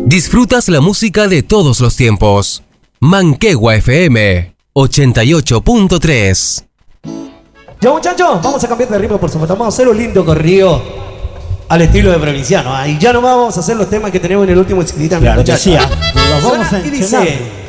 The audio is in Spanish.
Disfrutas la música de todos los tiempos. Manquehue FM 88.3. Ya, muchachos, vamos a cambiar de ritmo, por supuesto. Vamos a hacer un lindo corrido al estilo de provinciano. Y ya no vamos a hacer los temas que tenemos en el último escrita. Claro, decía, los vamos a y dice...